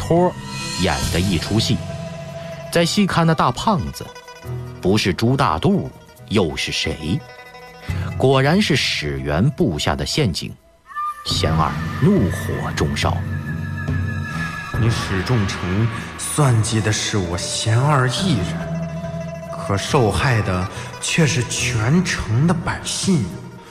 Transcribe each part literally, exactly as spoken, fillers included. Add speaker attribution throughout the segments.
Speaker 1: 托演的一出戏。在细看那大胖子，不是朱大肚又是谁？果然是史元布下的陷阱。贤二怒火中烧，
Speaker 2: 你史仲成算计的是我贤二一人，可受害的却是全城的百姓。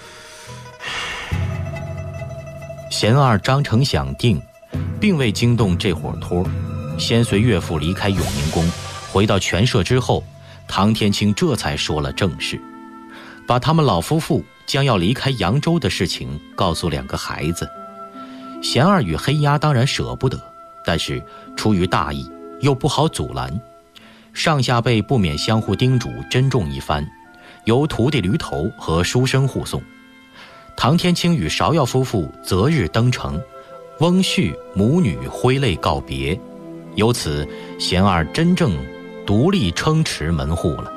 Speaker 1: 贤二张成想定，并未惊动这伙托，先随岳父离开永宁宫，回到泉社之后，唐天清这才说了正事，把他们老夫妇将要离开扬州的事情告诉两个孩子。贤二与黑鸭当然舍不得，但是出于大义又不好阻拦，上下辈不免相互叮嘱珍重一番，由徒弟驴头和书生护送。唐天清与芍药夫妇择日登城，翁婿母女挥泪告别，由此贤二真正独立撑持门户了。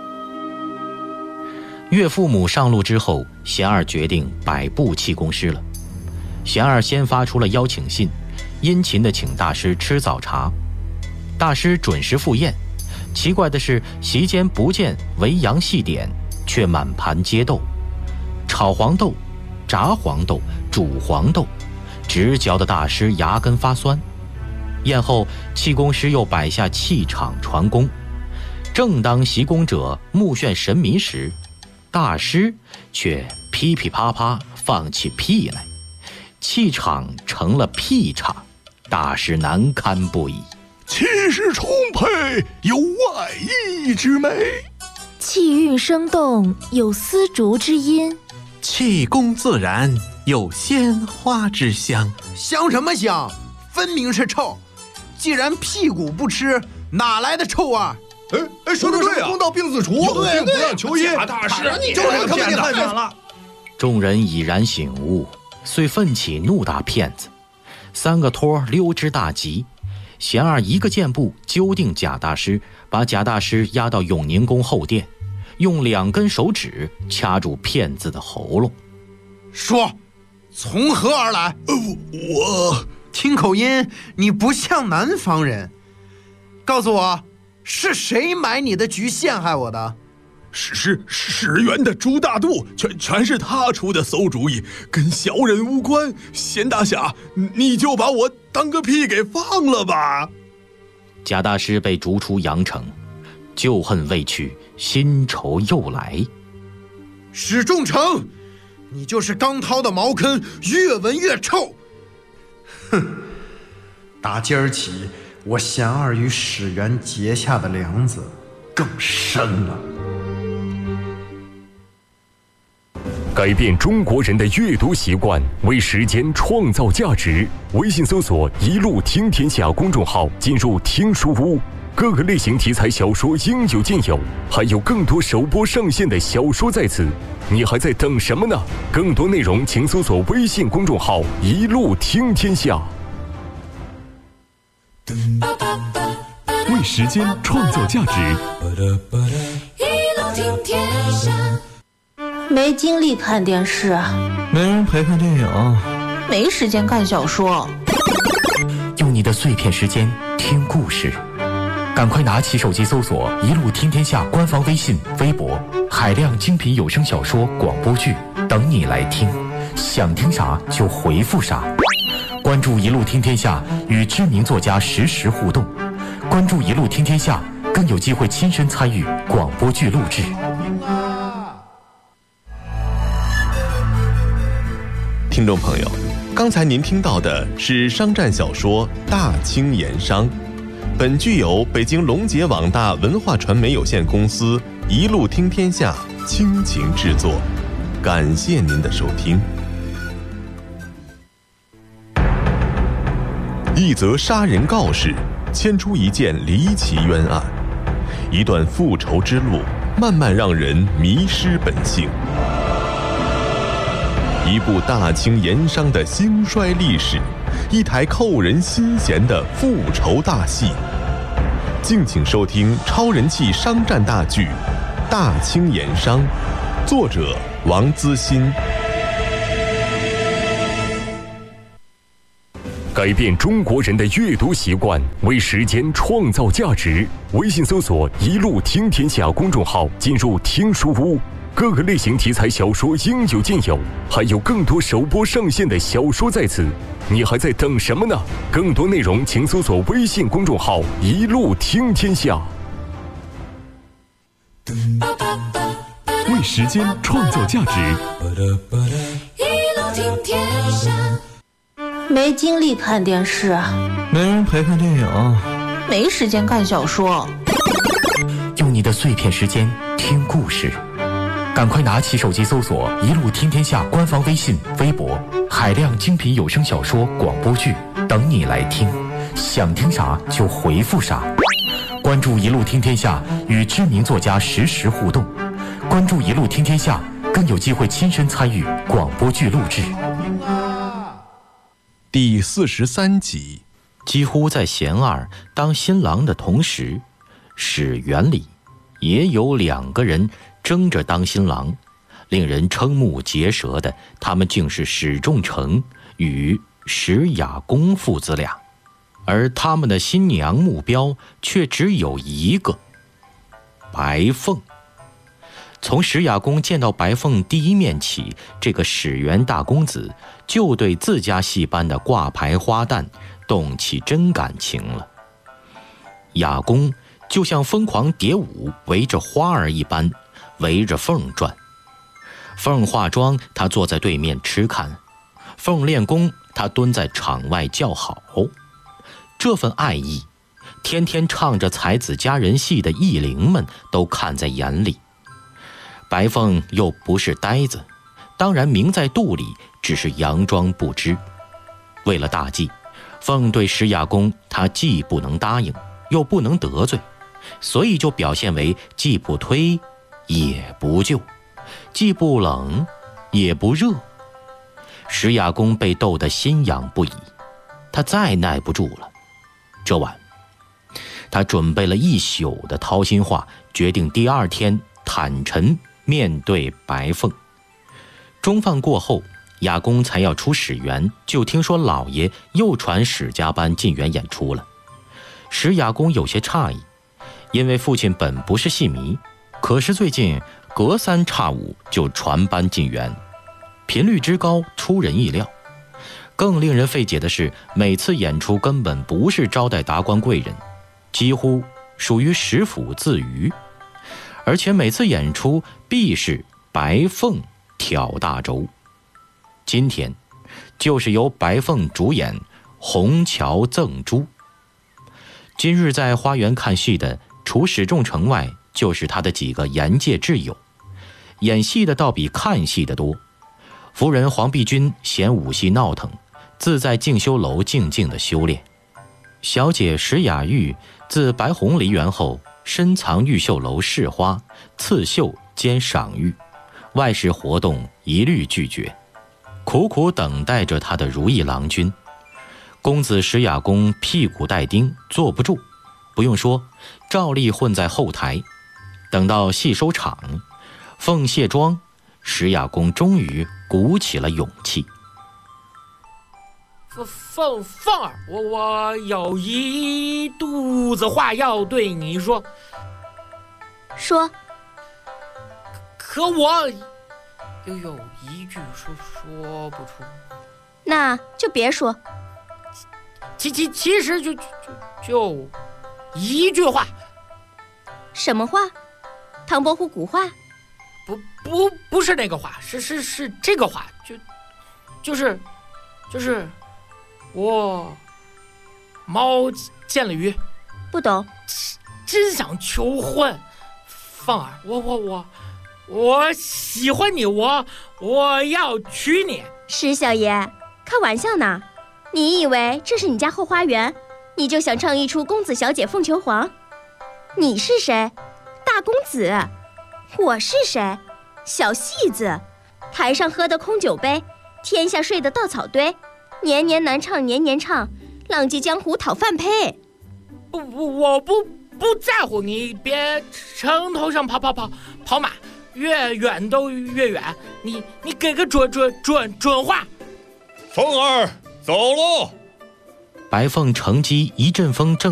Speaker 1: 岳父母上路之后，贤二决定摆布气功师了。贤二先发出了邀请信，殷勤地请大师吃早茶。大师准时赴宴，奇怪的是席间不见维扬戏点，却满盘皆豆，炒黄豆、炸黄豆、煮黄豆，直嚼的大师牙根发酸。宴后，气功师又摆下气场传功。正当习功者目眩神迷时，大师却噼噼啪啪放起屁来，气场成了屁场，大师难堪不已。
Speaker 3: 气势充沛，有外溢之美；
Speaker 4: 气韵生动，有丝竹之音；
Speaker 5: 气功自然，有鲜花之香。
Speaker 2: 香什么香？分明是臭！既然屁股不吃，哪来的臭啊？
Speaker 3: 哎哎，说得对啊！公道病自除，有病不让求医。
Speaker 2: 假大师，
Speaker 3: 就是他们给害惨了。
Speaker 1: 众人已然醒悟，遂奋起怒打骗子。三个托溜之大吉，贤二一个箭步揪定贾大师，把贾大师押到永宁宫后殿，用两根手指掐住骗子的喉咙。
Speaker 2: 说，从何而来？
Speaker 3: 呃，我
Speaker 2: 听口音，你不像南方人。告诉我，是谁买你的局陷害我的？
Speaker 3: 是是史元的朱大肚，全全是他出的馊主意，跟小人无关。贤大侠，你就把我当个屁给放了吧。
Speaker 1: 贾大师被逐出阳城，旧恨未去，新仇又来。
Speaker 2: 史仲成，你就是刚掏的茅坑，越闻越臭。哼，打今儿起，我贤二与史元结下的梁子更深了。
Speaker 6: 改变中国人的阅读习惯，为时间创造价值。微信搜索“一路听天下”公众号，进入听书屋，各个类型题材小说应有尽有，还有更多首播上线的小说在此，你还在等什么呢？更多内容请搜索微信公众号“一路听天下”。
Speaker 7: 为时间创造价值，
Speaker 4: 一路听天下。没精力看电视，
Speaker 7: 没人陪看电影，
Speaker 4: 没时间看小说。
Speaker 1: 用你的碎片时间听故事，赶快拿起手机搜索“一路听天下”官方微信、微博，海量精品有声小说、广播剧等你来听，想听啥就回复啥。关注“一路听天下”，与知名作家实时互动。关注“一路听天下”，更有机会亲身参与广播剧录制。
Speaker 7: 听众朋友，刚才您听到的是商战小说《大清盐商》，本剧由北京龙杰网大文化传媒有限公司一路听天下倾情制作，感谢您的收听。一则杀人告示牵出一件离奇冤案，一段复仇之路慢慢让人迷失本性。一部大清盐商的兴衰历史，一台扣人心弦的复仇大戏。敬请收听超人气商战大剧《大清盐商》，作者王资新。
Speaker 6: 改改变中国人的阅读习惯，为时间创造价值。微信搜索“一路听天下”公众号，进入听书屋，各个类型题材小说应有尽有，还有更多首播上线的小说在此，你还在等什么呢？更多内容请搜索微信公众号“一路听天下”。为时间创造价值，
Speaker 4: 一路听天下。没精力看电视，
Speaker 5: 没人陪看电影，
Speaker 4: 没时间看小说，
Speaker 1: 用你的碎片时间听故事，赶快拿起手机搜索“一路听天下”官方微信、微博，海量精品有声小说、广播剧等你来听，想听啥就回复啥。关注“一路听天下”，与知名作家实时互动。关注“一路听天下”，更有机会亲身参与广播剧录制。
Speaker 7: 第四十三集。
Speaker 1: 几乎在贤二当新郎的同时，史园里也有两个人争着当新郎。令人瞠目结舌的，他们竟是史仲成与史雅公父子俩，而他们的新娘目标却只有一个：白凤。从史雅公见到白凤第一面起，这个史园大公子就对自家戏班的挂牌花旦动起真感情了。雅公就像疯狂蝶舞，围着花儿一般，围着凤转。凤化妆，他坐在对面吃看；凤练功，他蹲在场外叫好。这份爱意，天天唱着才子佳人戏的艺伶们都看在眼里。白凤又不是呆子，当然明在肚里，只是佯装不知。为了大计，凤对史雅公，他既不能答应，又不能得罪，所以就表现为既不推也不就，既不冷也不热。史雅公被逗得心痒不已，他再耐不住了。这晚他准备了一宿的掏心话，决定第二天坦诚面对白凤。中饭过后，雅公才要出史园，就听说老爷又传史家班进园演出了。史雅公有些诧异，因为父亲本不是戏迷，可是最近隔三差五就传班进园，频率之高出人意料。更令人费解的是，每次演出根本不是招待达官贵人，几乎属于食府自娱，而且每次演出必是白凤挑大轴。今天就是由白凤主演《红桥赠珠》。今日在花园看戏的，除史仲成外，就是他的几个沿界挚友。演戏的倒比看戏的多。夫人黄碧君嫌武戏闹腾，自在静修楼静静的修炼。小姐史雅玉自白虹梨园后，深藏玉秀楼试花、刺绣兼赏玉，外事活动一律拒绝，苦苦等待着他的如意郎君。公子史雅公屁股带钉，坐不住，不用说，照例混在后台。等到戏收场，凤卸妆，史雅公终于鼓起了勇气。
Speaker 8: 凤凤儿，我我有一肚子话要对你说。
Speaker 9: 说。
Speaker 8: 可我又有一句说说不出。
Speaker 9: 那就别说。
Speaker 8: 其其其实就就就一句话。
Speaker 9: 什么话？唐伯虎古话？
Speaker 8: 不不不是那个话，是是是这个话，就就是就是我猫见了鱼。
Speaker 9: 不懂。
Speaker 8: 真想求婚，凤儿，我我我我喜欢你，我我要娶你。
Speaker 9: 石小爷，开玩笑呢？你以为这是你家后花园，你就想唱一出公子小姐凤求凰？你是谁？大公子。我是谁？小戏子。台上喝的空酒杯，天下睡的稻草堆，年年难唱年年唱，浪迹江湖讨饭配。
Speaker 8: 不不，我不不在乎，你别城头上跑跑跑跑马，越远都越远。你你给个准准准准话。
Speaker 10: 凤儿，走喽！
Speaker 1: 白凤乘机一阵风正